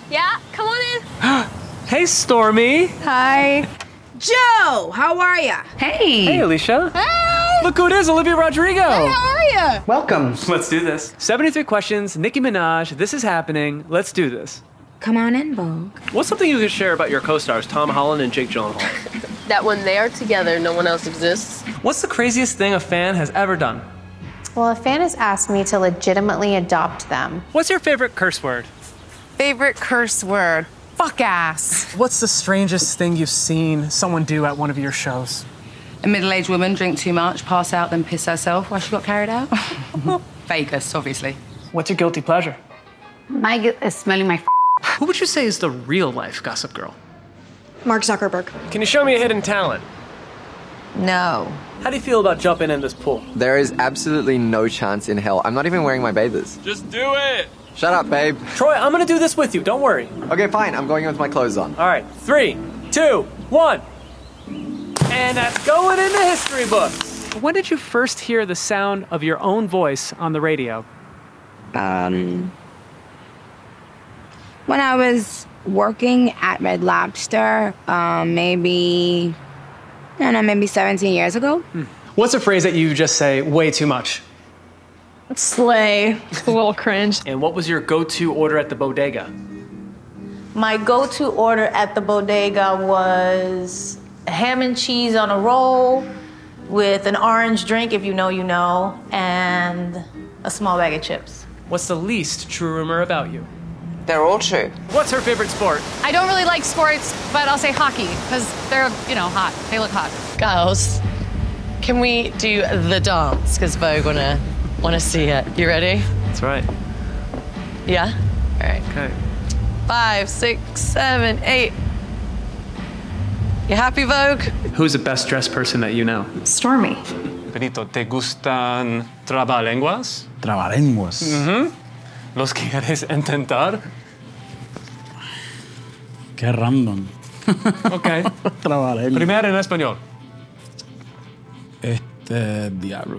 Yeah, come on in. Hey, Stormy. Hi. Joe, how are ya? Hey. Hey, Alicia. Hey! Look who it is, Olivia Rodrigo. Hey, how are ya? Welcome. Let's do this. 73 questions, Nicki Minaj, this is happening. Let's do this. Come on in, Vogue. What's something you could share about your co-stars, Tom Holland and Jake Gyllenhaal? That when they are together, no one else exists. What's the craziest thing a fan has ever done? Well, a fan has asked me to legitimately adopt them. What's your favorite curse word? Favorite curse word? Fuck ass. What's the strangest thing you've seen someone do at one of your shows? A middle-aged woman drink too much, pass out, then piss herself while she got carried out. Vegas, obviously. What's your guilty pleasure? My is smelling my Who would you say is the real life Gossip Girl? Mark Zuckerberg. Can you show me a hidden talent? No. How do you feel about jumping in this pool? There is absolutely no chance in hell. I'm not even wearing my bathers. Just do it! Shut up, babe. Troy, I'm gonna do this with you, don't worry. Okay, fine. I'm going in with my clothes on. All right, 3, 2, 1. And that's going in the history books. When did you first hear the sound of your own voice on the radio? When I was working at Red Lobster, maybe 17 years ago. What's a phrase that you just say way too much? Slay. It's a little cringe. And what was your go-to order at the bodega? My go-to order at the bodega was ham and cheese on a roll with an orange drink, if you know, you know, and a small bag of chips. What's the least true rumor about you? They're all true. What's her favorite sport? I don't really like sports, but I'll say hockey, because they're, hot. They look hot. Girls, can we do the dance? Because Vogue wanna see it. You ready? That's right. Yeah? All right. Okay. 5, 6, 7, 8. You happy, Vogue? Who's the best dressed person that you know? Stormy. Benito, ¿te gustan trabalenguas? Trabalenguas. ¿Los quieres intentar? Qué random. Ok. Trabalenguas. Primero en español. Diablo.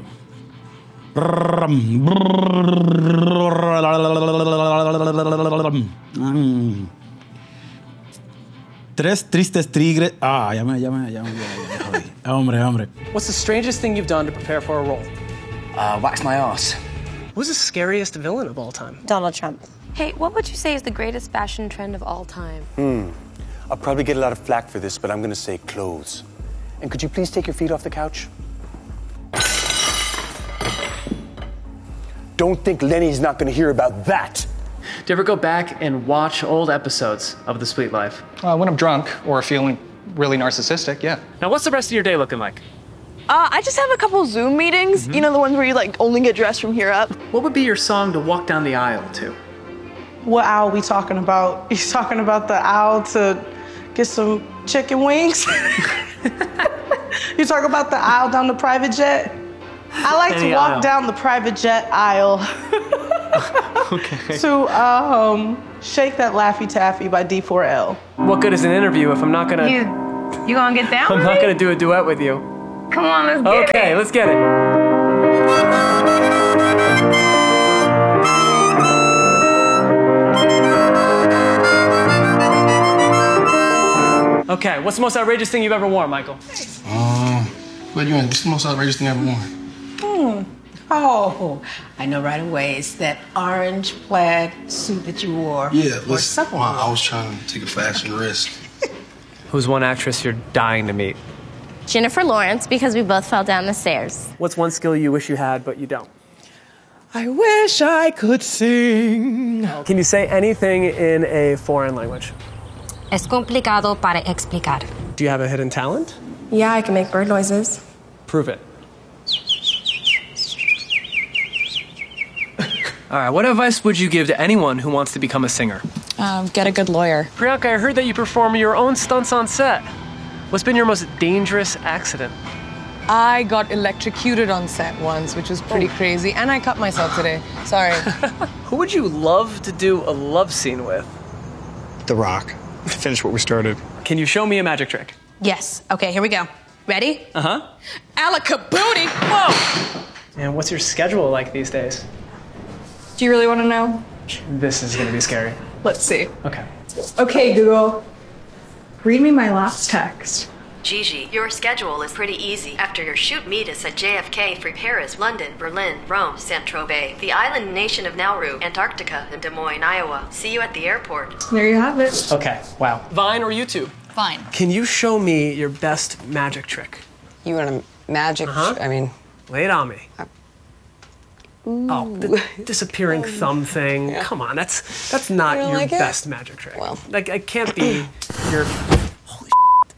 Tres tristes tigres. Ya me jodí. Hombre. What's the strangest thing you've done to prepare for a role? Wax my ass. Who's the scariest villain of all time? Donald Trump. Hey, what would you say is the greatest fashion trend of all time? I'll probably get a lot of flack for this, but I'm gonna say clothes. And could you please take your feet off the couch? Don't think Lenny's not gonna hear about that. Do you ever go back and watch old episodes of The Sweet Life? When I'm drunk or feeling really narcissistic, yeah. Now, what's the rest of your day looking like? I just have a couple Zoom meetings. You know, the ones where you only get dressed from here up. What would be your song to walk down the aisle to? What aisle we talking about? He's talking about the aisle to get some chicken wings? You talk about the aisle down the private jet? I like Any to walk aisle. down the private jet aisle Okay. to Shake That Laffy Taffy by D4L. What good is an interview if I'm not gonna... You gonna get down I'm with not me? gonna do a duet with you. Come on, let's get it. Okay, let's get it. Okay, what's the most outrageous thing you've ever worn, Michael? What you want? What's the most outrageous thing I've ever worn? Oh, I know right away. It's that orange plaid suit that you wore. Yeah, Or someone wore. I was trying to take a fashion risk. Who's one actress you're dying to meet? Jennifer Lawrence, because we both fell down the stairs. What's one skill you wish you had, but you don't? I wish I could sing. Can you say anything in a foreign language? Es complicado para explicar. Do you have a hidden talent? Yeah, I can make bird noises. Prove it. All right, what advice would you give to anyone who wants to become a singer? Get a good lawyer. Priyanka, I heard that you perform your own stunts on set. What's been your most dangerous accident? I got electrocuted on set once, which was pretty crazy, and I cut myself today. Sorry. Who would you love to do a love scene with? The Rock. Finish what we started. Can you show me a magic trick? Yes. Okay, here we go. Ready? Uh-huh. Alakabooty! Whoa! And what's your schedule like these days? Do you really want to know? This is gonna be scary. Let's see. Okay. Okay, Google. Read me my last text. Gigi, your schedule is pretty easy. After your shoot, meet us at JFK through Paris, London, Berlin, Rome, Saint-Tropez, the island nation of Nauru, Antarctica, and Des Moines, Iowa. See you at the airport. There you have it. Okay, wow. Vine or YouTube? Fine. Can you show me your best magic trick? You want a magic? I mean, lay it on me. Oh, the disappearing thumb thing. Yeah. Come on, that's not your best magic trick. Well, like it can't be your. Holy.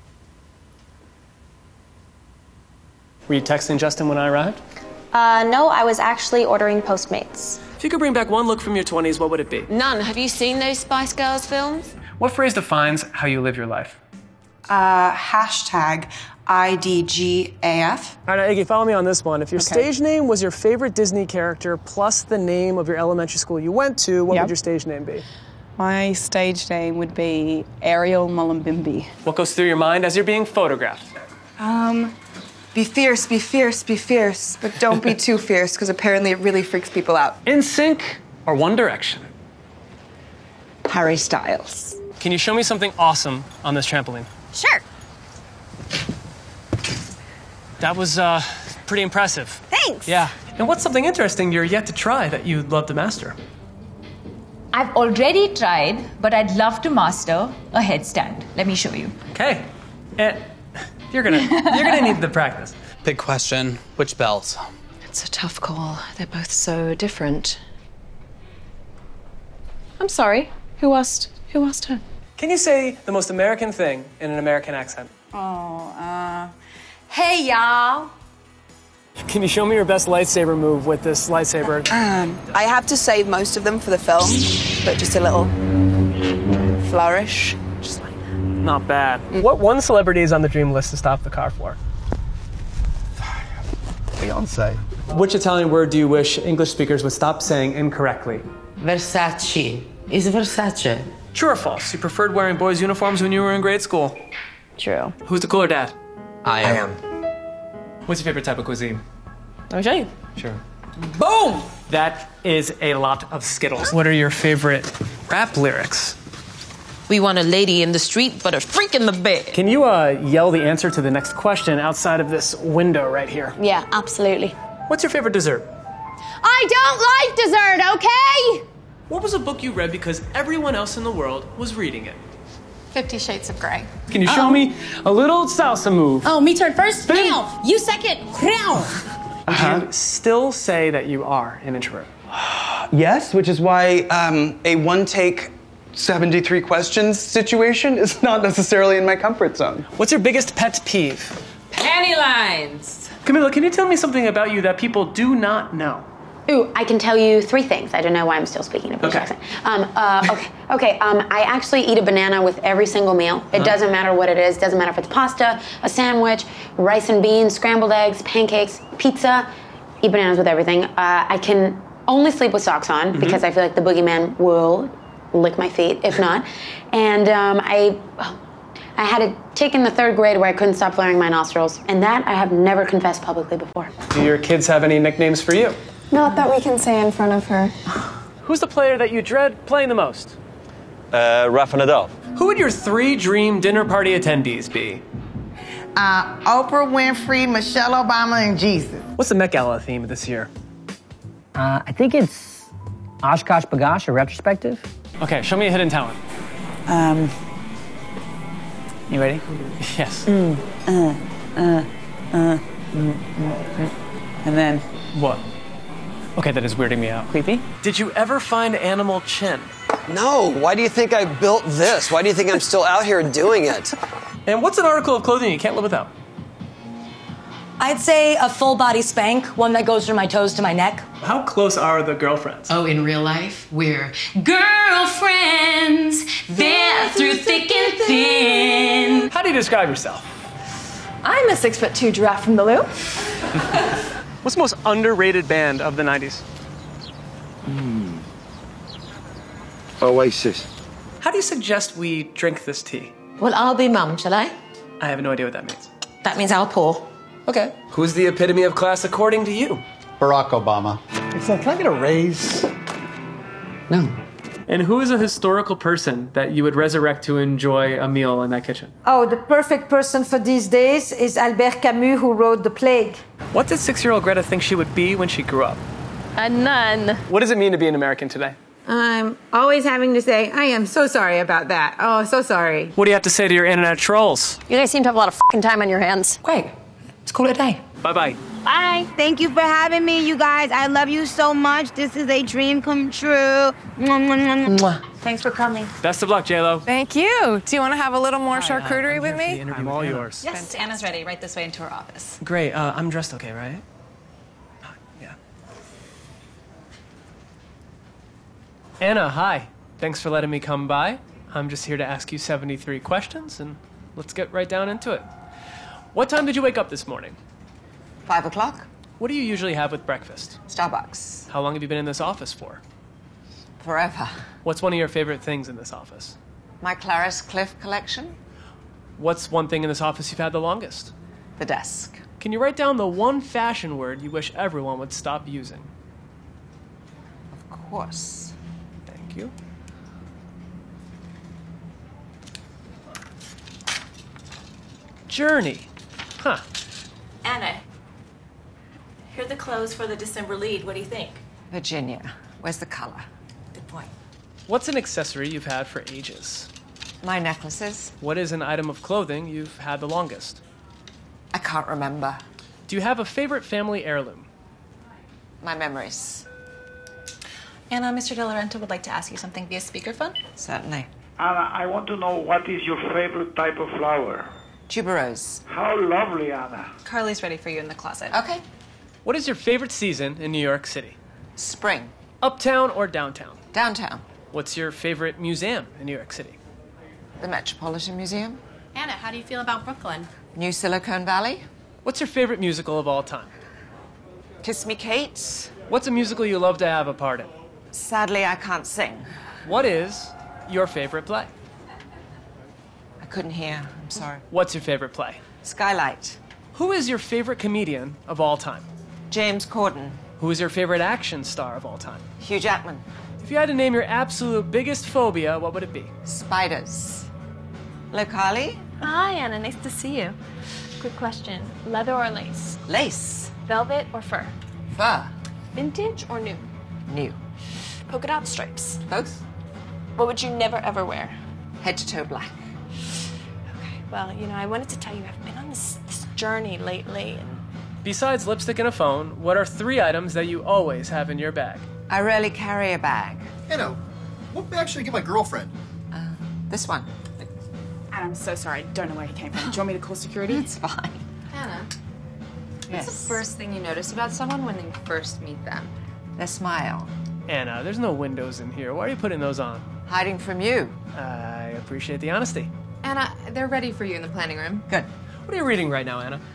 Were you texting Justin when I arrived? No, I was actually ordering Postmates. If you could bring back one look from your 20s, what would it be? None. Have you seen those Spice Girls films? What phrase defines how you live your life? Hashtag IDGAF. All right, Iggy, follow me on this one. If your stage name was your favorite Disney character plus the name of your elementary school you went to, what would your stage name be? My stage name would be Ariel Mullumbimby. What goes through your mind as you're being photographed? Be fierce, be fierce, be fierce, but don't be too fierce, because apparently it really freaks people out. NSYNC or One Direction? Harry Styles. Can you show me something awesome on this trampoline? Sure. That was pretty impressive. Thanks. Yeah. And what's something interesting you're yet to try that you'd love to master? I've already tried, but I'd love to master a headstand. Let me show you. Okay. You're gonna need the practice. Big question. Which bells? It's a tough call. They're both so different. I'm sorry. Who asked her? Can you say the most American thing in an American accent? Hey, y'all. Can you show me your best lightsaber move with this lightsaber? I have to save most of them for the film, but just a little flourish. Just like that. Not bad. What one celebrity is on the dream list to stop the car for? Beyonce. Which Italian word do you wish English speakers would stop saying incorrectly? Versace. Is Versace? True or false? You preferred wearing boys' uniforms when you were in grade school? True. Who's the cooler dad? I am. What's your favorite type of cuisine? Let me show you. Sure. Boom! That is a lot of Skittles. What are your favorite rap lyrics? We want a lady in the street, but a freak in the bed. Can you yell the answer to the next question outside of this window right here? Yeah, absolutely. What's your favorite dessert? I don't like dessert, okay? What was a book you read because everyone else in the world was reading it? 50 Shades of Grey. Can you show me a little salsa move? Oh, me turn first? Now. You second. Now. Would you still say that you are an introvert? Yes, which is why a one-take 73 questions situation is not necessarily in my comfort zone. What's your biggest pet peeve? Panty lines. Camila, can you tell me something about you that people do not know? Ooh, I can tell you 3 things. I don't know why I'm still speaking a British accent. I actually eat a banana with every single meal. It doesn't matter what it is. Doesn't matter if it's pasta, a sandwich, rice and beans, scrambled eggs, pancakes, pizza. Eat bananas with everything. I can only sleep with socks on because I feel like the boogeyman will lick my feet if not. And I had a tick in the 3rd grade where I couldn't stop flaring my nostrils, and that I have never confessed publicly before. Do your kids have any nicknames for you? Not that we can say in front of her. Who's the player that you dread playing the most? Rafa Nadal. Who would your 3 dream dinner party attendees be? Oprah Winfrey, Michelle Obama, and Jesus. What's the Met Gala theme this year? I think it's Oshkosh Bagosh, a retrospective. Okay, show me a hidden talent. You ready? Yes. And then... What? Okay, that is weirding me out. Creepy? Did you ever find animal chin? No, why do you think I built this? Why do you think I'm still out here doing it? And what's an article of clothing you can't live without? I'd say a full body spank, one that goes from my toes to my neck. How close are the girlfriends? Oh, in real life, we're girlfriends. They're through thick and thin. How do you describe yourself? I'm a 6'2" giraffe from the Loop. What's the most underrated band of the 90s? Oasis. How do you suggest we drink this tea? Well, I'll be mum, shall I? I have no idea what that means. That means I'll pour. Okay. Who's the epitome of class according to you? Barack Obama. Can I get a raise? No. And who is a historical person that you would resurrect to enjoy a meal in that kitchen? Oh, the perfect person for these days is Albert Camus, who wrote The Plague. What did 6-year-old Greta think she would be when she grew up? A nun. What does it mean to be an American today? I'm always having to say, I am so sorry about that. Oh, so sorry. What do you have to say to your internet trolls? You guys seem to have a lot of fucking time on your hands. Great. Let's call it a day. Bye-bye. Bye. Thank you for having me, you guys. I love you so much. This is a dream come true. Mwah, mwah, mwah. Thanks for coming. Best of luck, J-Lo. Thank you. Do you want to have a little more charcuterie with me? I'm all yours. Yes, Anna's ready. Right this way into her office. Great. I'm dressed okay, right? Yeah. Anna, hi. Thanks for letting me come by. I'm just here to ask you 73 questions, and let's get right down into it. What time did you wake up this morning? 5 o'clock. What do you usually have with breakfast? Starbucks. How long have you been in this office for? Forever. What's one of your favorite things in this office? My Clarice Cliff collection. What's one thing in this office you've had the longest? The desk. Can you write down the one fashion word you wish everyone would stop using? Of course. Thank you. Journey. Huh. Anna, here are the clothes for the December lead. What do you think? Virginia, where's the color? Good point. What's an accessory you've had for ages? My necklaces. What is an item of clothing you've had the longest? I can't remember. Do you have a favorite family heirloom? My memories. Anna, Mr. De Laurenta would like to ask you something via speakerphone. Certainly. Anna, I want to know what is your favorite type of flower? Tuberose. How lovely, Anna. Carly's ready for you in the closet. Okay. What is your favorite season in New York City? Spring. Uptown or downtown? Downtown. What's your favorite museum in New York City? The Metropolitan Museum. Anna, how do you feel about Brooklyn? New Silicon Valley. What's your favorite musical of all time? Kiss Me, Kate. What's a musical you love to have a part in? Sadly, I can't sing. What is your favorite play? I couldn't hear. I'm sorry. What's your favorite play? Skylight. Who is your favorite comedian of all time? James Corden. Who is your favorite action star of all time? Hugh Jackman. If you had to name your absolute biggest phobia, what would it be? Spiders. Hello, Carly. Hi, Anna. Nice to see you. Quick question. Leather or lace? Lace. Velvet or fur? Fur. Vintage or new? New. Polka dot stripes? Both. What would you never ever wear? Head to toe black. Okay, well, I wanted to tell you I've been on this journey lately. Besides lipstick and a phone, what are 3 items that you always have in your bag? I rarely carry a bag. Anna, what bag should I get my girlfriend? This one. I'm so sorry. I don't know where he came from. Do you want me to call security? It's fine. Anna, Yes. what's the first thing you notice about someone when you first meet them? Their smile. Anna, there's no windows in here. Why are you putting those on? Hiding from you. I appreciate the honesty. Anna, they're ready for you in the planning room. Good. What are you reading right now, Anna?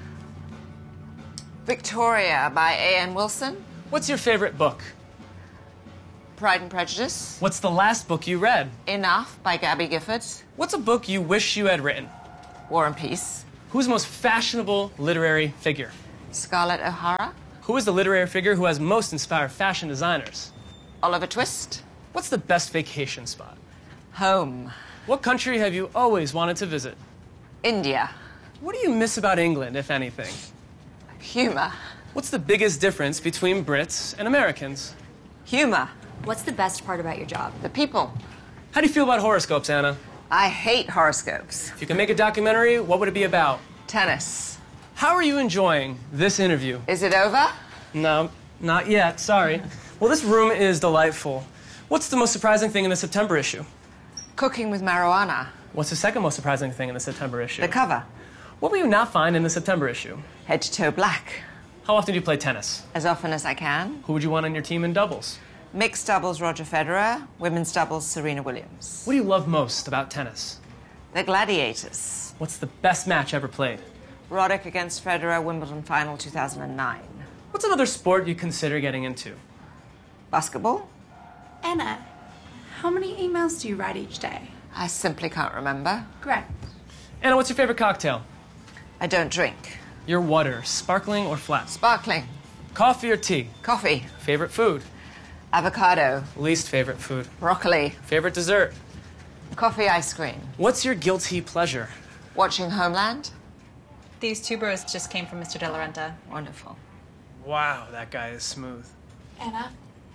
Victoria by A.N. Wilson. What's your favorite book? Pride and Prejudice. What's the last book you read? Enough by Gabby Gifford. What's a book you wish you had written? War and Peace. Who's the most fashionable literary figure? Scarlett O'Hara. Who is the literary figure who has most inspired fashion designers? Oliver Twist. What's the best vacation spot? Home. What country have you always wanted to visit? India. What do you miss about England, if anything? Humor. What's the biggest difference between Brits and Americans? Humor. What's the best part about your job? The people. How do you feel about horoscopes, Anna? I hate horoscopes. If you could make a documentary, what would it be about? Tennis. How are you enjoying this interview? Is it over? No, not yet, sorry. Well, this room is delightful. What's the most surprising thing in the September issue? Cooking with marijuana. What's the second most surprising thing in the September issue? The cover. What will you not find in the September issue? Head to toe black. How often do you play tennis? As often as I can. Who would you want on your team in doubles? Mixed doubles, Roger Federer. Women's doubles, Serena Williams. What do you love most about tennis? The gladiators. What's the best match ever played? Roddick against Federer, Wimbledon final 2009. What's another sport you consider getting into? Basketball. Anna, how many emails do you write each day? I simply can't remember. Great. Anna, what's your favorite cocktail? I don't drink. Your water, sparkling or flat? Sparkling. Coffee or tea? Coffee. Favorite food? Avocado. Least favorite food. Broccoli. Favorite dessert. Coffee ice cream. What's your guilty pleasure? Watching Homeland. These tuberose just came from Mr. De La Renta. Wonderful. Wow, that guy is smooth. Anna?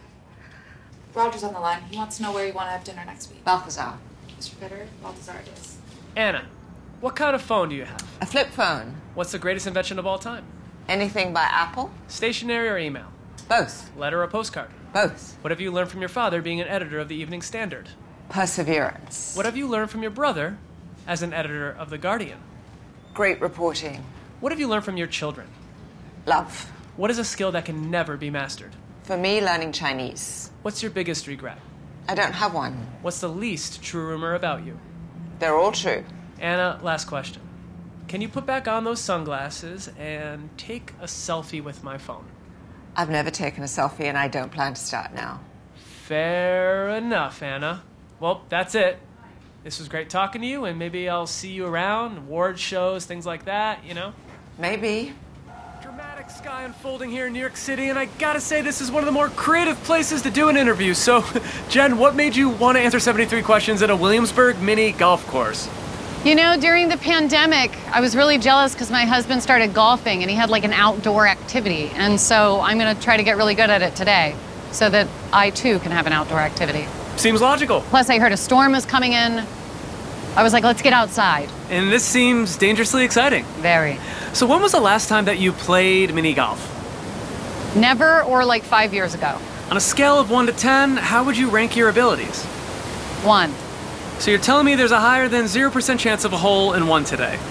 Roger's on the line. He wants to know where you want to have dinner next week. Balthazar. Mr. Fitter, Balthazar it is. Anna, what kind of phone do you have? A flip phone. What's the greatest invention of all time? Anything by Apple? Stationery or email? Both. Letter or postcard? Both. What have you learned from your father being an editor of the Evening Standard? Perseverance. What have you learned from your brother as an editor of The Guardian? Great reporting. What have you learned from your children? Love. What is a skill that can never be mastered? For me, learning Chinese. What's your biggest regret? I don't have one. What's the least true rumor about you? They're all true. Anna, last question. Can you put back on those sunglasses and take a selfie with my phone? I've never taken a selfie and I don't plan to start now. Fair enough, Anna. Well, that's it. This was great talking to you, and maybe I'll see you around, award shows, things like that, you know? Maybe. Dramatic sky unfolding here in New York City, and I gotta say this is one of the more creative places to do an interview. So, Jen, what made you want to answer 73 questions at a Williamsburg mini golf course? You know, during the pandemic, I was really jealous because my husband started golfing and he had like an outdoor activity. And so I'm going to try to get really good at it today so that I too can have an outdoor activity. Seems logical. Plus, I heard a storm was coming in. I was like, let's get outside. And this seems dangerously exciting. Very. So when was the last time that you played mini golf? Never, or like 5 years ago. On a scale of 1 to 10, how would you rank your abilities? 1. So you're telling me there's a higher than 0% chance of a hole in one today?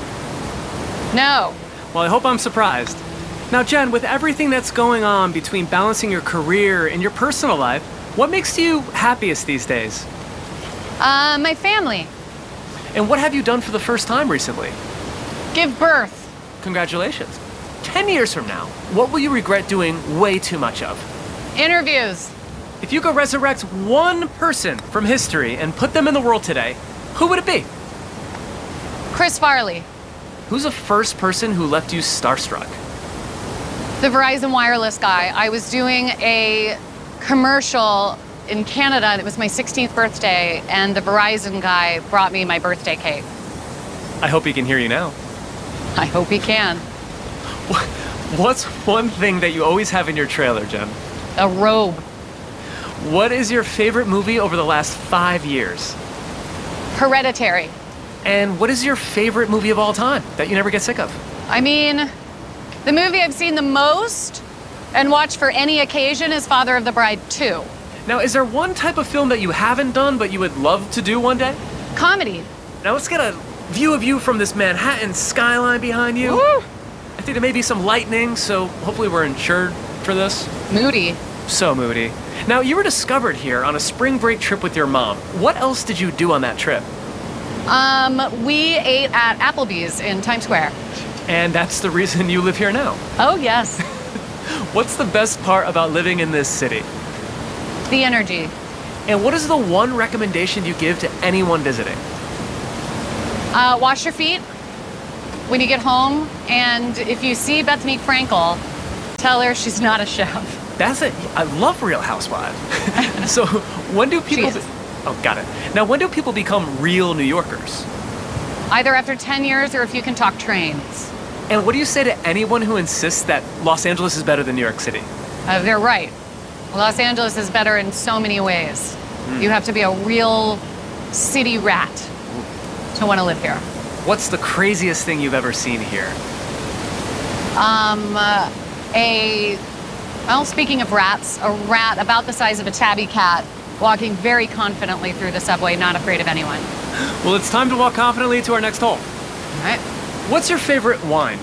No. Well, I hope I'm surprised. Now, Jen, with everything that's going on between balancing your career and your personal life, what makes you happiest these days? My family. And what have you done for the first time recently? Give birth. Congratulations. 10 years from now, what will you regret doing way too much of? Interviews. If you could resurrect one person from history and put them in the world today, who would it be? Chris Farley. Who's the first person who left you starstruck? The Verizon wireless guy. I was doing a commercial in Canada, and it was my 16th birthday, and the Verizon guy brought me my birthday cake. I hope he can hear you now. I hope he can. What's one thing that you always have in your trailer, Jen? A robe. What is your favorite movie over the last 5 years? Hereditary. And what is your favorite movie of all time that you never get sick of? I mean, the movie I've seen the most and watched for any occasion is Father of the Bride 2. Now, is there one type of film that you haven't done but you would love to do one day? Comedy. Now let's get a view of you from this Manhattan skyline behind you. Woo! I think there may be some lightning, so hopefully we're insured for this. Moody. So moody. Now, you were discovered here on a spring break trip with your mom. What else did you do on that trip? We ate at Applebee's in Times Square. And that's the reason you live here now? Oh, yes. What's the best part about living in this city? The energy. And what is the one recommendation you give to anyone visiting? Wash your feet when you get home, and if you see Bethany Frankel, tell her she's not a chef. That's it. I love Real Housewives. So when do people... Oh, got it. Now, when do people become real New Yorkers? Either after 10 years or if you can talk trains. And what do you say to anyone who insists that Los Angeles is better than New York City? They're right. Los Angeles is better in so many ways. You have to be a real city rat to want to live here. What's the craziest thing you've ever seen here? Well, speaking of rats, a rat about the size of a tabby cat walking very confidently through the subway, not afraid of anyone. Well, it's time to walk confidently to our next hole. All right. What's your favorite wine?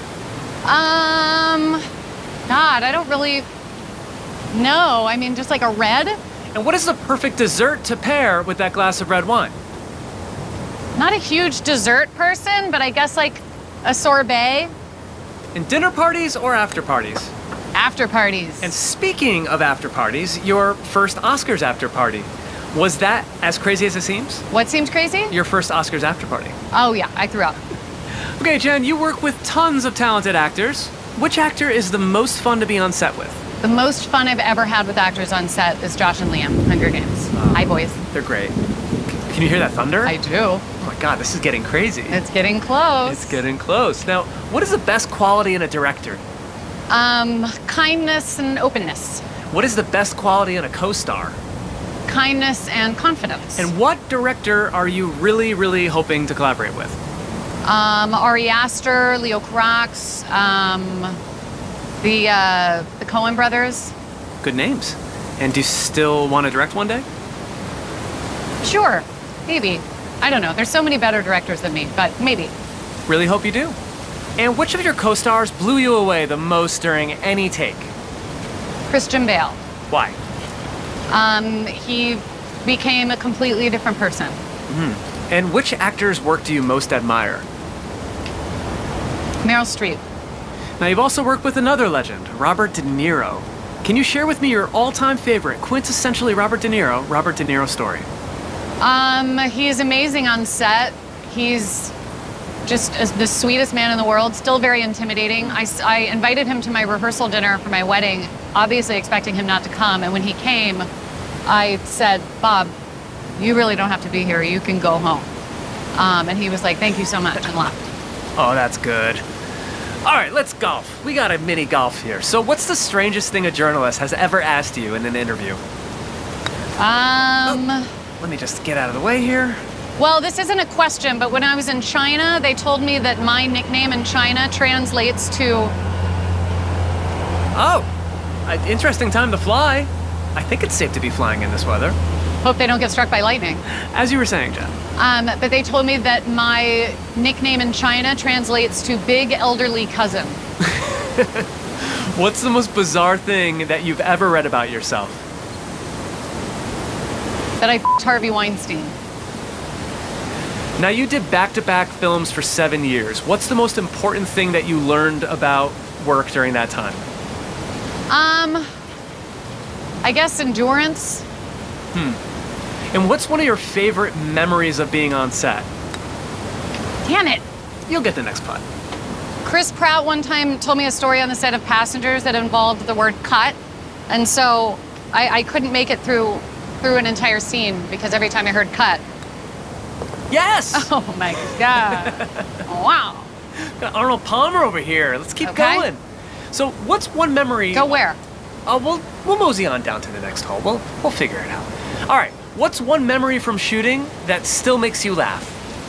God, I don't really know. I mean, just like a red. And what is the perfect dessert to pair with that glass of red wine? Not a huge dessert person, but I guess like a sorbet. In dinner parties or after parties? After parties. And speaking of after parties, your first Oscars after party. Was that as crazy as it seems? What seems crazy? Your first Oscars after party. Oh yeah, I threw up. Okay, Jen, you work with tons of talented actors. Which actor is the most fun to be on set with? The most fun I've ever had with actors on set is Josh and Liam, Hunger Games. Hi, boys. They're great. Can you hear that thunder? I do. Oh my God, this is getting crazy. It's getting close. It's getting close. Now, what is the best quality in a director? Kindness and openness. What is the best quality in a co-star? Kindness and confidence. And what director are you really, really hoping to collaborate with? Ari Aster, Leo Carax, the Coen brothers. Good names. And do you still want to direct one day? Sure, maybe. I don't know. There's so many better directors than me, but maybe. Really hope you do. And which of your co-stars blew you away the most during any take? Christian Bale. Why? He became a completely different person. And which actor's work do you most admire? Meryl Streep. Now, you've also worked with another legend, Robert De Niro. Can you share with me your all-time favorite, quintessentially Robert De Niro story? He's amazing on set. He's just the sweetest man in the world, still very intimidating. I invited him to my rehearsal dinner for my wedding, obviously expecting him not to come, and when he came, I said, Bob, you really don't have to be here, you can go home. And he was like, thank you so much, and left. Oh, that's good. All right, let's golf. We got a mini golf here. So what's the strangest thing a journalist has ever asked you in an interview? Let me just get out of the way here. Well, this isn't a question, but when I was in China, they told me that my nickname in China translates to... Oh, an interesting time to fly. I think it's safe to be flying in this weather. Hope they don't get struck by lightning. As you were saying, Jen. But they told me that my nickname in China translates to big elderly cousin. What's the most bizarre thing that you've ever read about yourself? That I f***ed Harvey Weinstein. Now, you did back-to-back films for 7 years. What's the most important thing that you learned about work during that time? I guess endurance. And what's one of your favorite memories of being on set? Damn it. You'll get the next putt. Chris Pratt one time told me a story on the set of Passengers that involved the word cut. And so I couldn't make it through an entire scene because every time I heard cut. Yes! Oh my God. Wow. Got Arnold Palmer over here. Let's keep going. So what's one memory... Go where? We'll mosey on down to the next hole. We'll figure it out. All right. What's one memory from shooting that still makes you laugh?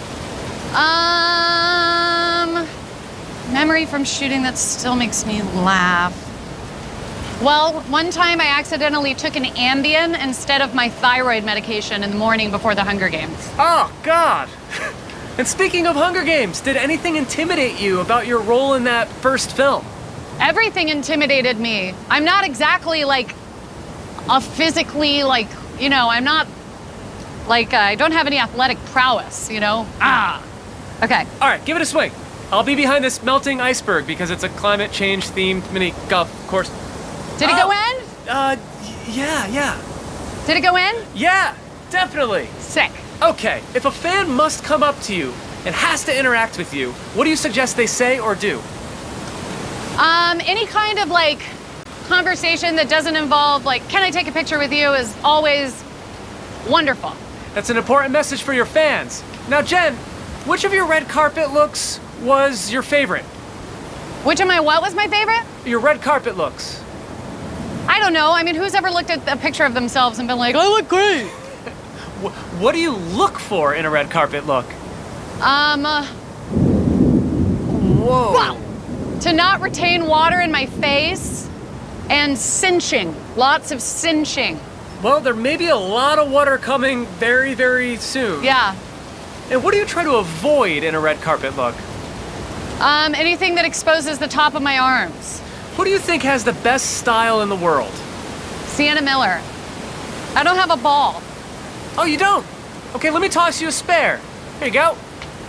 Memory from shooting that still makes me laugh. Well, one time I accidentally took an Ambien instead of my thyroid medication in the morning before the Hunger Games. Oh, God. And speaking of Hunger Games, did anything intimidate you about your role in that first film? Everything intimidated me. I'm not exactly like a physically I'm not I don't have any athletic prowess, Okay. All right, give it a swing. I'll be behind this melting iceberg because it's a climate change themed mini golf course. Did it go in? Yeah. Did it go in? Yeah, definitely. Sick. Okay, if a fan must come up to you and has to interact with you, what do you suggest they say or do? Any kind of conversation that doesn't involve can I take a picture with you is always wonderful. That's an important message for your fans. Now, Jen, which of your red carpet looks was your favorite? Which of my what was my favorite? Your red carpet looks. I don't know. I mean, who's ever looked at a picture of themselves and been like, I look great? What do you look for in a red carpet look? Whoa. Wow. To not retain water in my face and cinching. Lots of cinching. Well, there may be a lot of water coming very, very soon. Yeah. And what do you try to avoid in a red carpet look? Anything that exposes the top of my arms. Who do you think has the best style in the world? Sienna Miller. I don't have a ball. Oh, you don't? Okay, let me toss you a spare. Here you go.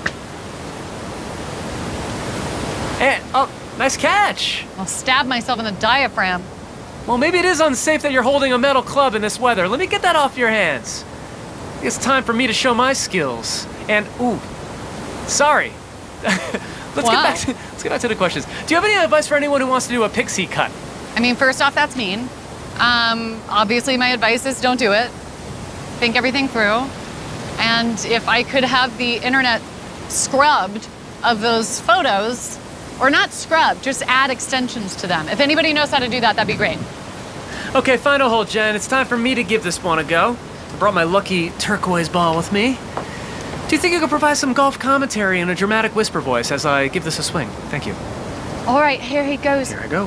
And, nice catch. I'll stab myself in the diaphragm. Well, maybe it is unsafe that you're holding a metal club in this weather. Let me get that off your hands. It's time for me to show my skills. And, sorry. Let's get back to the questions. Do you have any advice for anyone who wants to do a pixie cut? I mean, first off, that's mean. Obviously, my advice is don't do it. Think everything through. And if I could have the internet scrubbed of those photos, or not scrubbed, just add extensions to them. If anybody knows how to do that, that'd be great. Okay, final hole, Jen. It's time for me to give this one a go. I brought my lucky turquoise ball with me. Do you think you could provide some golf commentary in a dramatic whisper voice as I give this a swing? Thank you. All right, here he goes. Here I go.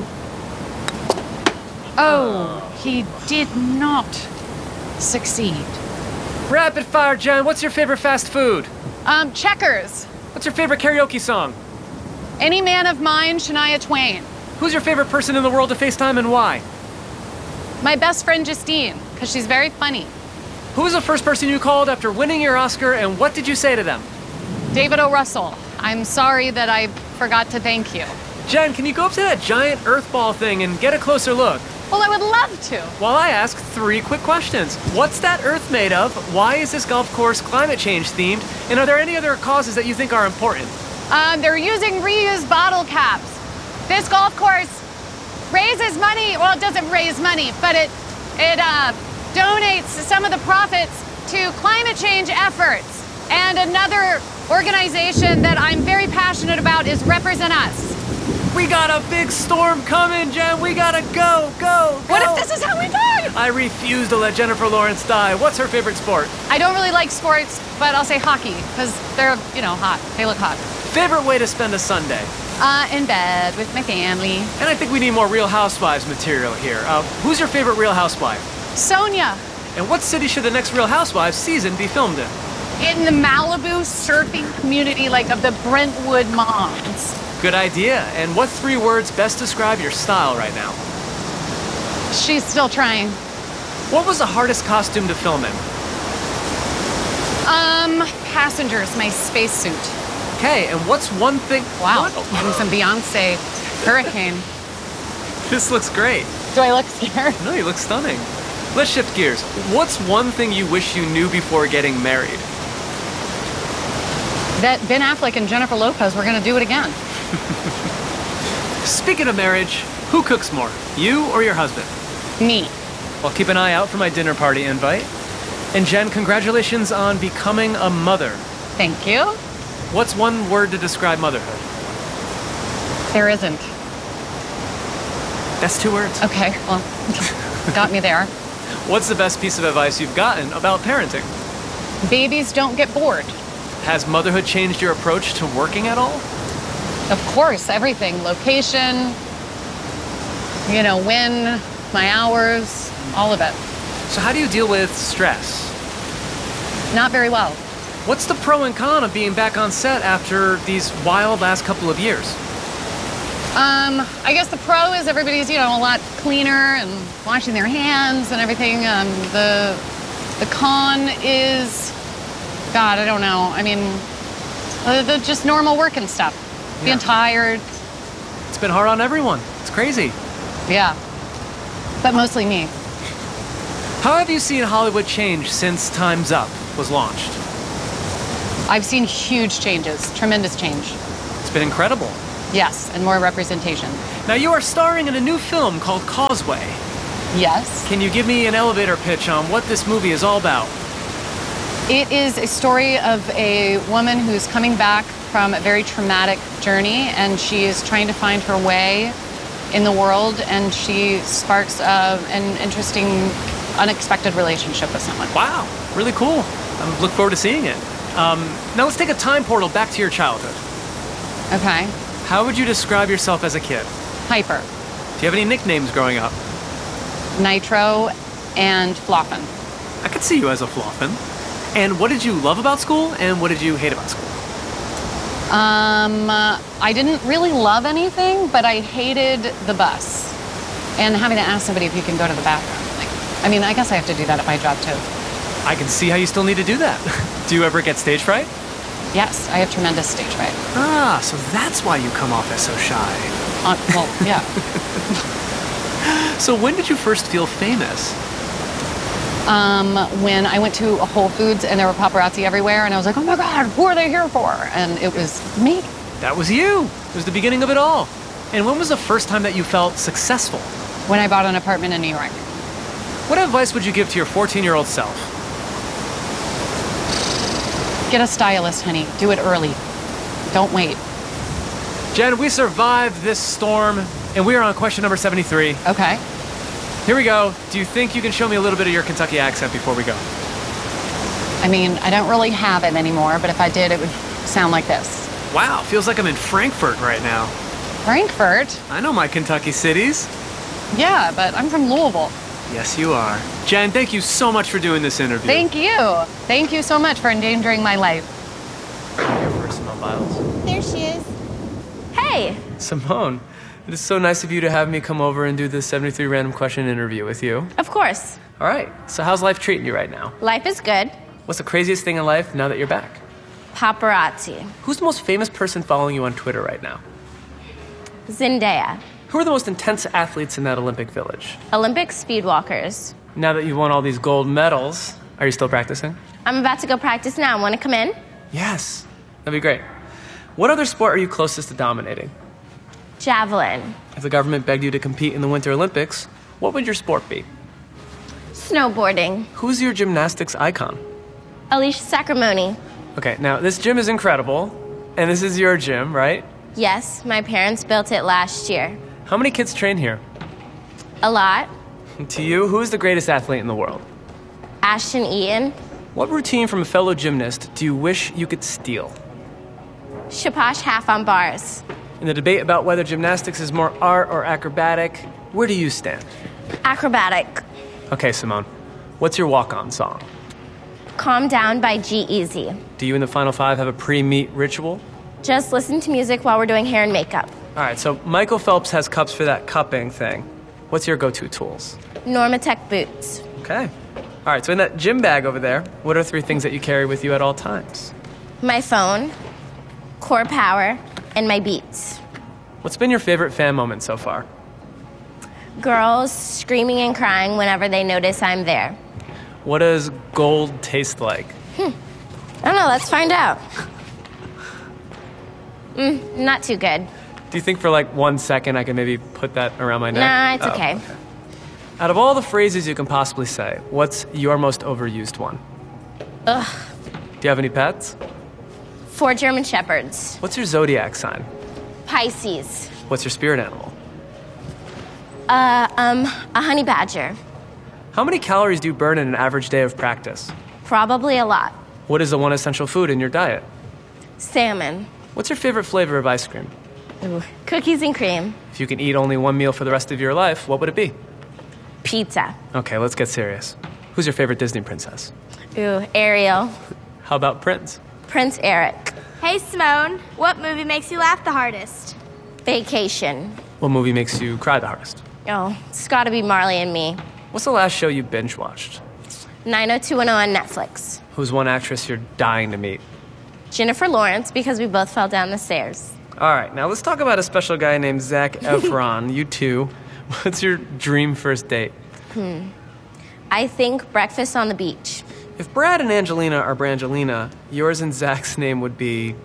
Oh, he did not succeed. Rapid fire, Jen. What's your favorite fast food? Checkers. What's your favorite karaoke song? Any Man of Mine, Shania Twain. Who's your favorite person in the world to FaceTime and why? My best friend Justine, because she's very funny. Who was the first person you called after winning your Oscar, and what did you say to them? David O. Russell. I'm sorry that I forgot to thank you. Jen, can you go up to that giant earth ball thing and get a closer look? Well, I would love to. While I ask 3 quick questions. What's that earth made of? Why is this golf course climate change themed? And are there any other causes that you think are important? They're using reused bottle caps. This golf course raises money. Well, it doesn't raise money, but it donates some of the profits to climate change efforts. And another organization that I'm very passionate about is Represent Us. We got a big storm coming, Jen. We gotta go. What if this is how we die? I refuse to let Jennifer Lawrence die. What's her favorite sport? I don't really like sports, but I'll say hockey, because they're, hot. They look hot. Favorite way to spend a Sunday? In bed with my family. And I think we need more Real Housewives material here. Who's your favorite Real Housewife? Sonia. And what city should the next Real Housewives season be filmed in? In the Malibu surfing community, of the Brentwood Moms. Good idea. And what 3 words best describe your style right now? She's still trying. What was the hardest costume to film in? Passengers, my spacesuit. Okay, and what's one thing... Wow, getting some Beyonce Hurricane. This looks great. Do I look scared? No, you look stunning. Let's shift gears. What's one thing you wish you knew before getting married? That Ben Affleck and Jennifer Lopez were gonna do it again. Speaking of marriage, who cooks more, you or your husband? Me. I'll keep an eye out for my dinner party invite. And Jen, congratulations on becoming a mother. Thank you. What's one word to describe motherhood? There isn't. That's 2 words. Okay, well, got me there. What's the best piece of advice you've gotten about parenting? Babies don't get bored. Has motherhood changed your approach to working at all? Of course, everything. Location, when, my hours, all of it. So how do you deal with stress? Not very well. What's the pro and con of being back on set after these wild last couple of years? I guess the pro is everybody's, a lot cleaner and washing their hands and everything. The con is, God, I don't know. I mean, the just normal work and stuff. Being tired. It's been hard on everyone. It's crazy. Yeah. But mostly me. How have you seen Hollywood change since Time's Up was launched? I've seen huge changes, tremendous change. It's been incredible. Yes, and more representation. Now you are starring in a new film called Causeway. Yes. Can you give me an elevator pitch on what this movie is all about? It is a story of a woman who's coming back from a very traumatic journey, and she is trying to find her way in the world, and she sparks an interesting, unexpected relationship with someone. Wow, really cool. I look forward to seeing it. Now let's take a time portal back to your childhood. Okay. How would you describe yourself as a kid? Hyper. Do you have any nicknames growing up? Nitro and Floppin. I could see you as a Floppin. And what did you love about school, and what did you hate about school? I didn't really love anything, but I hated the bus and having to ask somebody if you can go to the bathroom. I guess I have to do that at my job too. I can see how you still need to do that. Do you ever get stage fright? Yes, I have tremendous stage fright. Ah, so that's why you come off as so shy. Well, yeah. So when did you first feel famous? When I went to a Whole Foods and there were paparazzi everywhere, and I was like, oh my God, who are they here for? And it was me. That was you. It was the beginning of it all. And when was the first time that you felt successful? when I bought an apartment in New York. What advice would you give to your 14-year-old self? Get a stylist, honey. Do it early. Don't wait. Jen, we survived this storm, and we are on question number 73. Okay. Here we go. Do you think you can show me a little bit of your Kentucky accent before we go? I mean, I don't really have it anymore, but if I did, it would sound like this. Wow, feels like I'm in Frankfurt right now. Frankfurt? I know my Kentucky cities. Yeah, but I'm from Louisville. Yes, you are. Jen, thank you so much for doing this interview. Thank you. Thank you so much for endangering my life. Here for Simone Biles. There she is. Hey! Simone, it is so nice of you to have me come over and do this 73 random question interview with you. Of course. All right, so how's life treating you right now? Life is good. What's the craziest thing in life now that you're back? Paparazzi. Who's the most famous person following you on Twitter right now? Zendaya. Who are the most intense athletes in that Olympic village? Olympic speedwalkers. Now that you won all these gold medals, are you still practicing? I'm about to go practice now. Want to come in? Yes, that'd be great. What other sport are you closest to dominating? Javelin. If the government begged you to compete in the Winter Olympics, what would your sport be? Snowboarding. Who's your gymnastics icon? Alicia Sacramone. Okay, now this gym is incredible, and this is your gym, right? Yes, my parents built it last year. How many kids train here? A lot. To you, who is the greatest athlete in the world? Ashton Eaton. What routine from a fellow gymnast do you wish you could steal? Shaposh half on bars. In the debate about whether gymnastics is more art or acrobatic, where do you stand? Acrobatic. Okay, Simone, what's your walk-on song? Calm Down by G-Eazy. Do you and the Final Five have a pre-meet ritual? Just listen to music while we're doing hair and makeup. All right, so Michael Phelps has cups for that cupping thing. What's your go-to tools? Normatec boots. Okay. All right, so in that gym bag over there, what are 3 things that you carry with you at all times? My phone, Core Power, and my Beats. What's been your favorite fan moment so far? Girls screaming and crying whenever they notice I'm there. What does gold taste like? I don't know, let's find out. Not too good. Do you think for like 1 second I can maybe put that around my neck? Nah, it's okay. Out of all the phrases you can possibly say, what's your most overused one? Ugh. Do you have any pets? 4 German Shepherds. What's your zodiac sign? Pisces. What's your spirit animal? A honey badger. How many calories do you burn in an average day of practice? Probably a lot. What is the one essential food in your diet? Salmon. What's your favorite flavor of ice cream? Ooh. Cookies and cream. If you can eat only one meal for the rest of your life, what would it be? Pizza. Okay, let's get serious. Who's your favorite Disney princess? Ooh, Ariel. How about Prince? Prince Eric. Hey, Simone. What movie makes you laugh the hardest? Vacation. What movie makes you cry the hardest? Oh, it's gotta be Marley and Me. What's the last show you binge watched? 90210 on Netflix. Who's one actress you're dying to meet? Jennifer Lawrence, because we both fell down the stairs. All right, now let's talk about a special guy named Zac Efron. You two. What's your dream first date? I think breakfast on the beach. If Brad and Angelina are Brangelina, yours and Zach's name would be...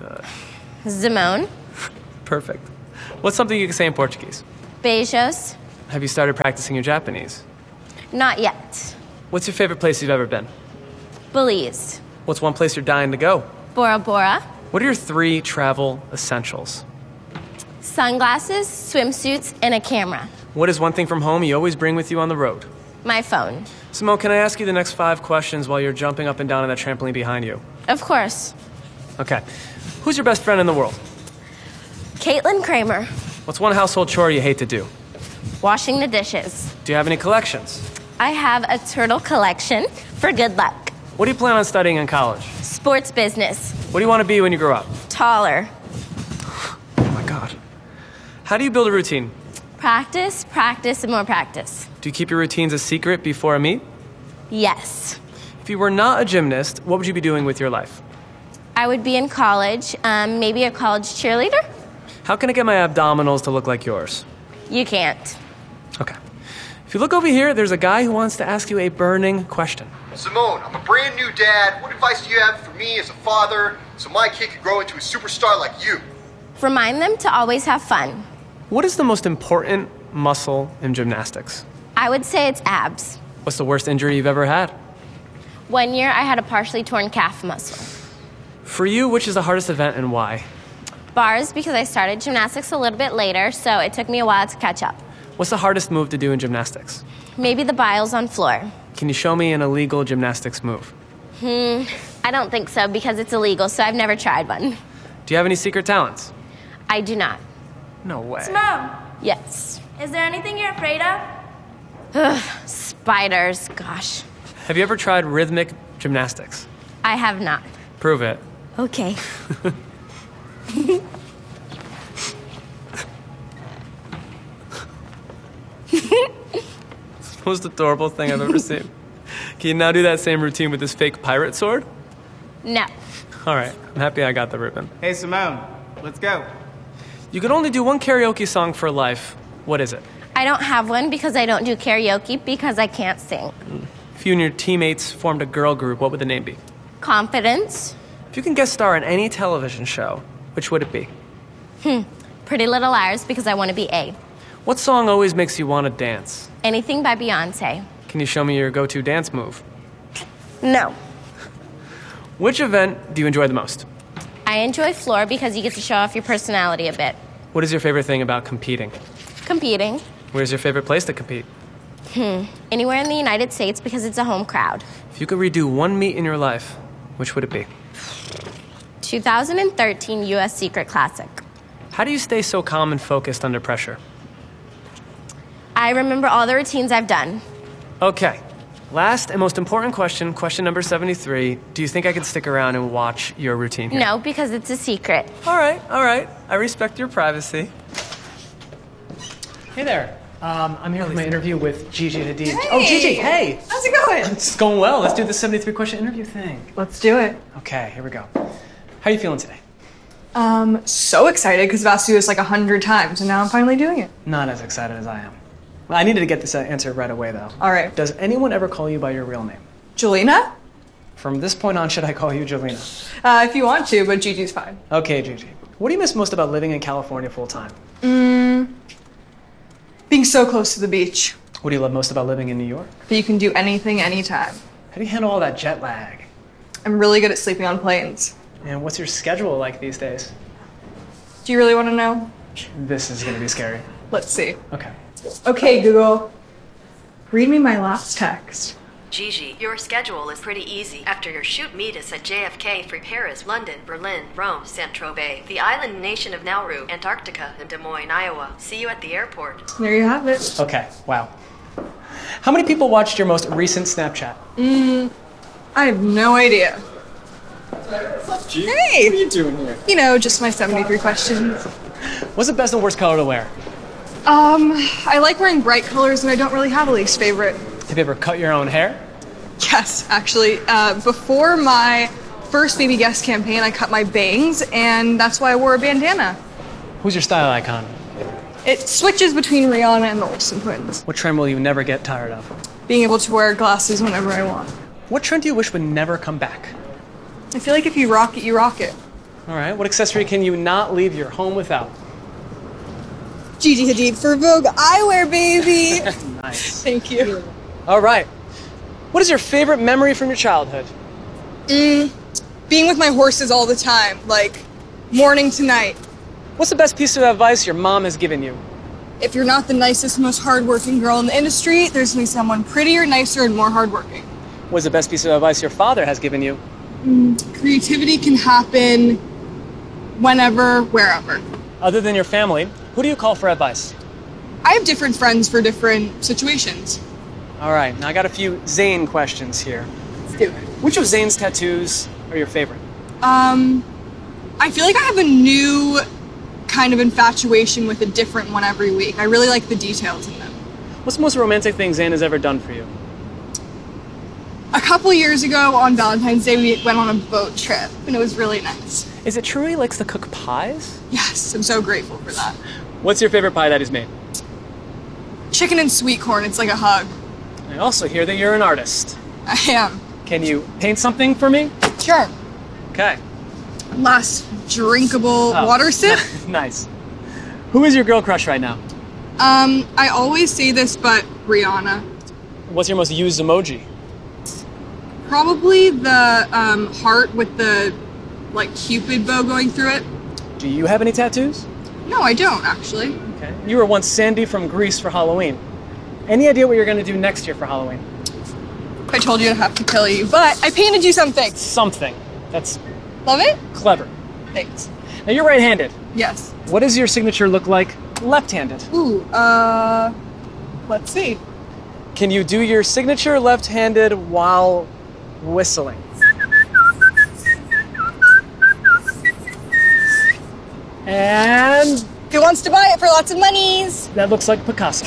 Simone. Perfect. What's something you can say in Portuguese? Beijos. Have you started practicing your Japanese? Not yet. What's your favorite place you've ever been? Belize. What's one place you're dying to go? Bora Bora. What are your 3 travel essentials? Sunglasses, swimsuits, and a camera. What is one thing from home you always bring with you on the road? My phone. Simone, can I ask you the next 5 questions while you're jumping up and down on that trampoline behind you? Of course. Okay. Who's your best friend in the world? Caitlin Kramer. What's one household chore you hate to do? Washing the dishes. Do you have any collections? I have a turtle collection for good luck. What do you plan on studying in college? Sports business. What do you want to be when you grow up? Taller. Oh my God. How do you build a routine? Practice, practice, and more practice. Do you keep your routines a secret before a meet? Yes. If you were not a gymnast, what would you be doing with your life? I would be in college, maybe a college cheerleader. How can I get my abdominals to look like yours? You can't. Okay. If you look over here, there's a guy who wants to ask you a burning question. Simone, I'm a brand new dad. What advice do you have for me as a father so my kid could grow into a superstar like you? Remind them to always have fun. What is the most important muscle in gymnastics? I would say it's abs. What's the worst injury you've ever had? 1 year, I had a partially torn calf muscle. For you, which is the hardest event and why? Bars, because I started gymnastics a little bit later, so it took me a while to catch up. What's the hardest move to do in gymnastics? Maybe the biles on floor. Can you show me an illegal gymnastics move? I don't think so because it's illegal, so I've never tried one. Do you have any secret talents? I do not. No way. Mom. Yes. Is there anything you're afraid of? Ugh, spiders, gosh. Have you ever tried rhythmic gymnastics? I have not. Prove it. Okay. It's the most adorable thing I've ever seen. Can you now do that same routine with this fake pirate sword? No. All right, I'm happy I got the ribbon. Hey, Simone, let's go. You can only do one karaoke song for life. What is it? I don't have one because I don't do karaoke because I can't sing. If you and your teammates formed a girl group, what would the name be? Confidence. If you can guest star in any television show, which would it be? Pretty Little Liars because I want to be A. What song always makes you want to dance? Anything by Beyonce. Can you show me your go-to dance move? No. Which event do you enjoy the most? I enjoy floor because you get to show off your personality a bit. What is your favorite thing about competing? Competing. Where's your favorite place to compete? Anywhere in the United States because it's a home crowd. If you could redo one meet in your life, which would it be? 2013 U.S. Secret Classic. How do you stay so calm and focused under pressure? I remember all the routines I've done. Okay. Last and most important question, question number 73. Do you think I could stick around and watch your routine here? No, because it's a secret. All right. I respect your privacy. Hey there. I'm here for my interview with Gigi Hadid. Hey. Oh, Gigi, hey. How's it going? It's going well. Let's do the 73-question interview thing. Let's do it. Okay, here we go. How are you feeling today? So excited because I've asked you this like 100 times and now I'm finally doing it. Not as excited as I am. Well, I needed to get this answer right away, though. All right. Does anyone ever call you by your real name? Jelena? From this point on, should I call you Jelena? If you want to, but Gigi's fine. Okay, Gigi. What do you miss most about living in California full-time? Being so close to the beach. What do you love most about living in New York? That you can do anything, anytime. How do you handle all that jet lag? I'm really good at sleeping on planes. And what's your schedule like these days? Do you really want to know? This is gonna be scary. Let's see. Okay. Okay, Google. Read me my last text. Gigi, your schedule is pretty easy. After your shoot, meet us at JFK for Paris, London, Berlin, Rome, Saint-Tropez, the island nation of Nauru, Antarctica, and Des Moines, Iowa. See you at the airport. There you have it. Okay, wow. How many people watched your most recent Snapchat? I have no idea. What's up, G? Hey! What are you doing here? You know, just my 73 questions. What's the best and worst color to wear? I like wearing bright colors and I don't really have a least favorite. Have you ever cut your own hair? Yes, actually. Before my first Baby Guest campaign, I cut my bangs, and that's why I wore a bandana. Who's your style icon? It switches between Rihanna and the Olsen twins. What trend will you never get tired of? Being able to wear glasses whenever I want. What trend do you wish would never come back? I feel like if you rock it, you rock it. All right, what accessory can you not leave your home without? Gigi Hadid for Vogue eyewear, baby! Nice. Thank you. All right. What is your favorite memory from your childhood? Being with my horses all the time, like morning to night. What's the best piece of advice your mom has given you? If you're not the nicest, most hardworking girl in the industry, there's gonna be someone prettier, nicer, and more hardworking. What's the best piece of advice your father has given you? Creativity can happen whenever, wherever. Other than your family, who do you call for advice? I have different friends for different situations. All right, now I got a few Zayn questions here. Let's do it. Which of Zayn's tattoos are your favorite? I feel like I have a new kind of infatuation with a different one every week. I really like the details in them. What's the most romantic thing Zayn has ever done for you? A couple years ago on Valentine's Day, we went on a boat trip, and it was really nice. Is it true he likes to cook pies? Yes, I'm so grateful for that. What's your favorite pie that he's made? Chicken and sweet corn, it's like a hug. I also hear that you're an artist. I am. Can you paint something for me? Sure. Okay. Last drinkable water sip. Nice. Who is your girl crush right now? I always say this, but Rihanna. What's your most used emoji? Probably the heart with the, like, Cupid bow going through it. Do you have any tattoos? No, I don't, actually. Okay. You were once Sandy from Greece for Halloween. Any idea what you're going to do next year for Halloween? I told you I'd have to kill you, but I painted you something. Something. That's... Love it? Clever. Thanks. Now, you're right-handed. Yes. What does your signature look like left-handed? Ooh, let's see. Can you do your signature left-handed while whistling? And... Who wants to buy it for lots of monies? That looks like Picasso.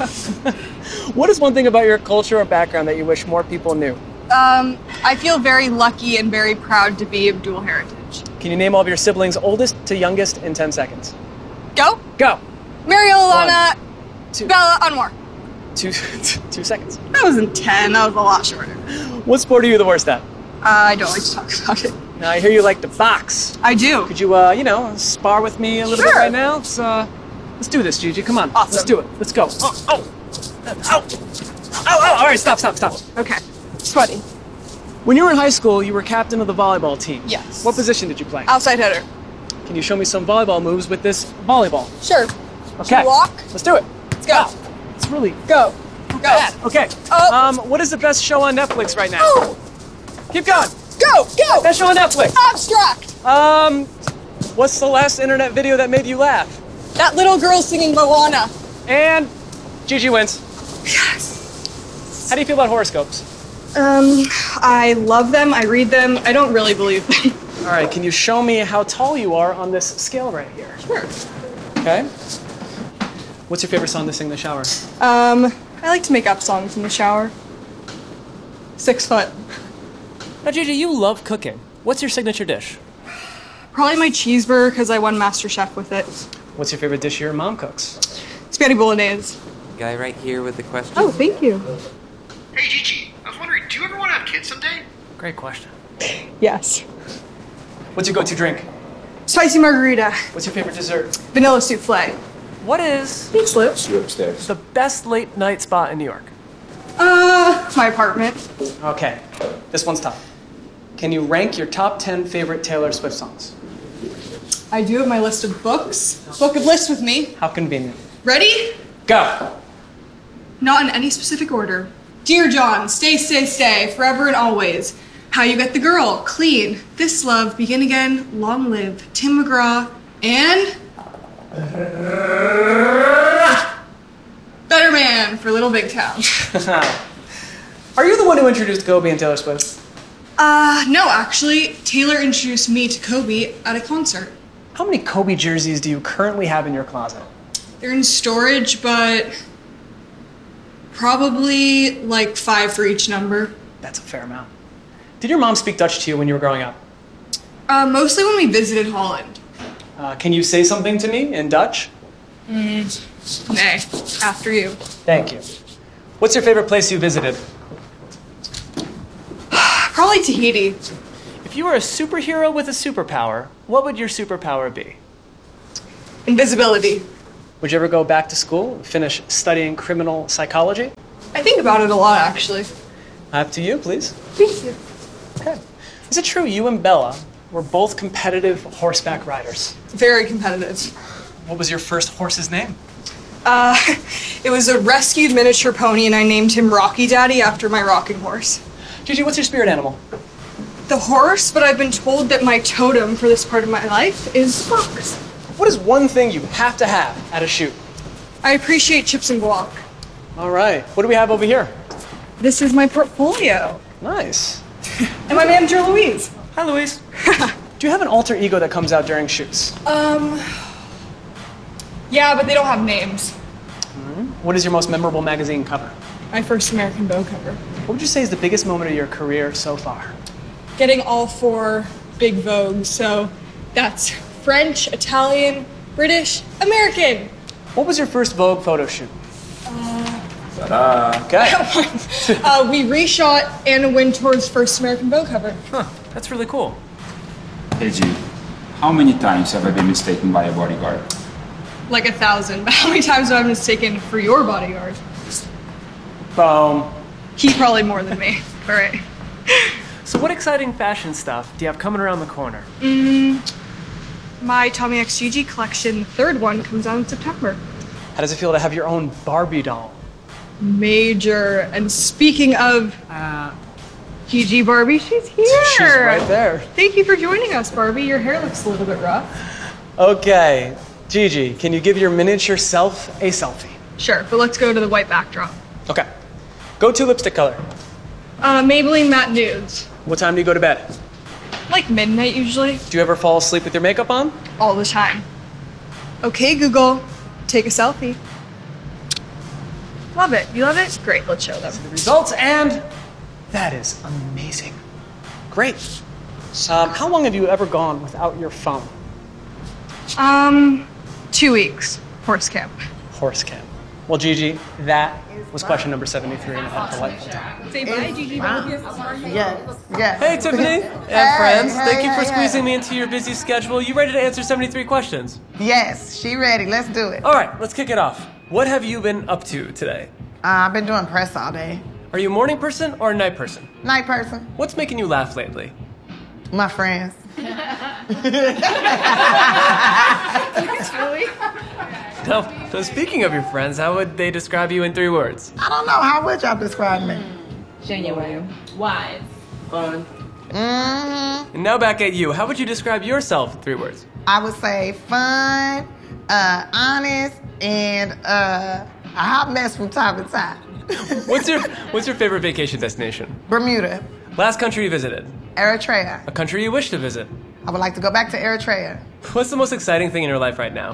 What is one thing about your culture or background that you wish more people knew? I feel very lucky and very proud to be of dual heritage. Can you name all of your siblings, oldest to youngest, in 10 seconds? Go? Go. Mariel, Alana, Bella, Anwar. 2 seconds. That wasn't 10, that was a lot shorter. What sport are you the worst at? I don't like to talk about it. Now, I hear you like to box. I do. Could you, spar with me a little bit right now? Let's do this, Gigi. Come on. Awesome. Let's do it. Let's go. Oh. Ow. Ow. All right, stop. Okay. Sweaty. When you were in high school, you were captain of the volleyball team. Yes. What position did you play? Outside header. Can you show me some volleyball moves with this volleyball? Sure. Okay. Should we walk? Let's do it. Let's go. Wow. It's really Go. bad. Okay. What is the best show on Netflix right now? Oh. Keep going. Go. Best show on Netflix. Abstract. What's the last internet video that made you laugh? That little girl singing Moana. And Gigi wins. Yes. How do you feel about horoscopes? I love them. I read them. I don't really believe them. All right, can you show me how tall you are on this scale right here? Sure. Okay. What's your favorite song to sing in the shower? I like to make up songs in the shower. 6 foot. Now, Gigi, you love cooking. What's your signature dish? Probably my cheeseburger because I won MasterChef with it. What's your favorite dish your mom cooks? Spaghetti bolognese. Guy right here with the question. Oh, thank you. Hey, Gigi, I was wondering, do you ever want to have kids someday? Great question. Yes. What's your go-to drink? Spicy margarita. What's your favorite dessert? Vanilla souffle. What is upstairs. the best late night spot in New York? My apartment. Okay, this one's tough. Can you rank your top 10 favorite Taylor Swift songs? I do have my list of books. Book of lists with me. How convenient. Ready? Go. Not in any specific order. Dear John, stay, forever and always. How You Get the Girl, Clean, This Love, Begin Again, Long Live, Tim McGraw, and... Better Man for Little Big Town. Are you the one who introduced Kobe and Taylor Swift? No, actually. Taylor introduced me to Kobe at a concert. How many Kobe jerseys do you currently have in your closet? They're in storage, but probably like 5 for each number. That's a fair amount. Did your mom speak Dutch to you when you were growing up? Mostly when we visited Holland. Can you say something to me in Dutch? Nay, after you. Thank you. What's your favorite place you visited? Probably Tahiti. If you were a superhero with a superpower, what would your superpower be? Invisibility. Would you ever go back to school and finish studying criminal psychology? I think about it a lot, actually. Up to you, please. Thank you. Okay. Is it true you and Bella were both competitive horseback riders? Very competitive. What was your first horse's name? It was a rescued miniature pony, and I named him Rocky Daddy after my rocking horse. Gigi, what's your spirit animal? The horse, but I've been told that my totem for this part of my life is fox. What is one thing you have to have at a shoot? I appreciate chips and guac. All right. What do we have over here? This is my portfolio. Nice. And my manager, Louise. Hi, Louise. Do you have an alter ego that comes out during shoots? Yeah, but they don't have names. What is your most memorable magazine cover? My first American Beau cover. What would you say is the biggest moment of your career so far? Getting all 4 big Vogues, so that's French, Italian, British, American. What was your first Vogue photo shoot? Okay. We reshot Anna Wintour's first American Beau cover. Huh, that's really cool. Hey G, how many times have I been mistaken by a bodyguard? Like 1,000. But how many times have I been mistaken for your bodyguard? Boom. He probably more than me. All right. So what exciting fashion stuff do you have coming around the corner? My Tommy X Gigi collection, the third one, comes out in September. How does it feel to have your own Barbie doll? Major. And speaking of Gigi Barbie, she's here. She's right there. Thank you for joining us, Barbie. Your hair looks a little bit rough. Okay. Gigi, can you give your miniature self a selfie? Sure, but let's go to the white backdrop. Okay. Go to lipstick color. Maybelline Matte Nudes. What time do you go to bed? Like midnight, usually. Do you ever fall asleep with your makeup on? All the time. Okay, Google, take a selfie. Love it. You love it? Great, let's show them. The results, and that is amazing. Great. How long have you ever gone without your phone? 2 weeks. Horse camp. Horse camp. Well, Gigi, that was question number 73 and a delightful time. Say bye, Gigi. Yes. Hey, Tiffany and friends. Thank you for squeezing me into your busy schedule. You ready to answer 73 questions? Yes, she ready. Let's do it. All right, let's kick it off. What have you been up to today? I've been doing press all day. Are you a morning person or a night person? Night person. What's making you laugh lately? My friends. No, speaking of your friends, how would they describe you in 3 words? I don't know. How would y'all describe me? Genuine. Wise. Fun. And now back at you. How would you describe yourself in 3 words? I would say fun, honest, and a hot mess from time to time. What's your favorite vacation destination? Bermuda. Last country you visited? Eritrea. A country you wish to visit? I would like to go back to Eritrea. What's the most exciting thing in your life right now?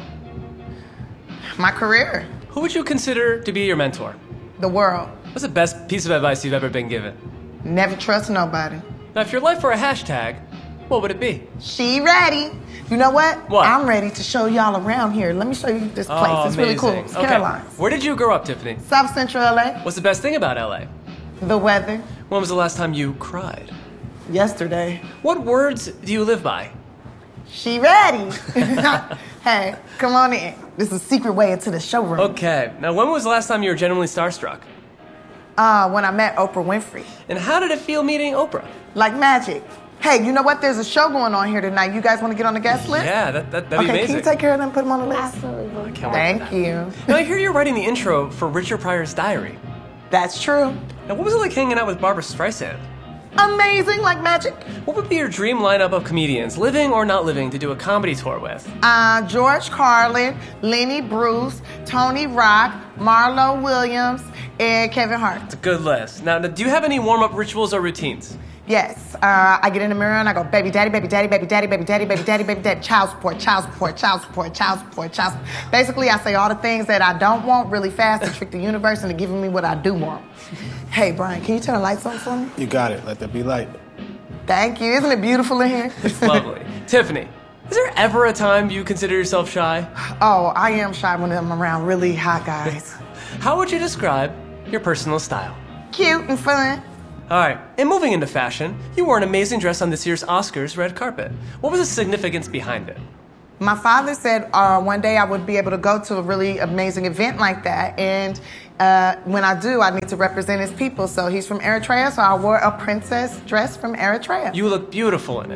My career. Who would you consider to be your mentor? The world. What's the best piece of advice you've ever been given? Never trust nobody. Now, if your life were a hashtag, what would it be? She ready. You know what? What? I'm ready to show y'all around here. Let me show you this place. Oh, it's really cool. It's okay. Caroline's. Where did you grow up, Tiffany? South Central LA. What's the best thing about LA? The weather. When was the last time you cried? Yesterday. What words do you live by? She ready. Hey, come on in. This is a secret way into the showroom. Okay. Now, when was the last time you were genuinely starstruck? When I met Oprah Winfrey. And how did it feel meeting Oprah? Like magic. Hey, you know what? There's a show going on here tonight. You guys want to get on the guest list? Yeah, that'd be okay, amazing. Can you take care of them and put them on the list? Absolutely. Thank you. Now, I hear you're writing the intro for Richard Pryor's Diary. That's true. Now, what was it like hanging out with Barbra Streisand? Amazing, like magic. What would be your dream lineup of comedians, living or not living, to do a comedy tour with? George Carlin, Lenny Bruce, Tony Rock, Marlo Williams, and Kevin Hart. It's a good list. Now, do you have any warm-up rituals or routines? Yes. I get in the mirror and I go, baby daddy, baby daddy, baby daddy, baby daddy, baby daddy, baby daddy, child support, child support, child support, child support, child support. Basically, I say all the things that I don't want really fast to trick the universe into giving me what I do want. Hey, Brian, can you turn the lights on for me? You got it. Let there be light. Thank you. Isn't it beautiful in here? It's lovely. Tiffany, is there ever a time you consider yourself shy? Oh, I am shy when I'm around really hot guys. How would you describe your personal style? Cute and fun. All right, and moving into fashion, you wore an amazing dress on this year's Oscars red carpet. What was the significance behind it? My father said one day I would be able to go to a really amazing event like that, and when I do, I need to represent his people. So he's from Eritrea, so I wore a princess dress from Eritrea. You look beautiful in it.